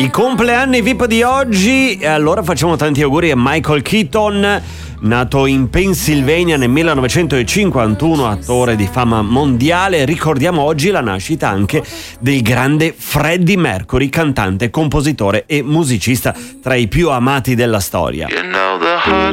I compleanni VIP di oggi, e allora facciamo tanti auguri a Michael Keaton, nato in Pennsylvania nel 1951, attore di fama mondiale. Ricordiamo oggi la nascita anche del grande Freddie Mercury, cantante, compositore e musicista tra i più amati della storia.